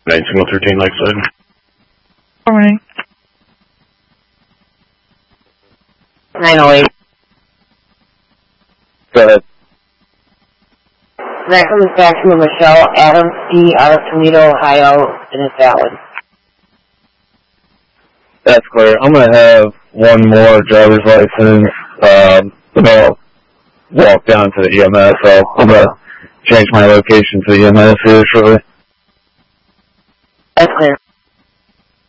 913 Lakeside. Good morning. 908. Go ahead. That comes back to Michelle Adams D. out of Toledo, Ohio, and it's valid. That's clear. I'm going to have one more driver's license. I'm going to walk down to the EMS, so I'm going to change my location to the EMS here shortly. That's clear.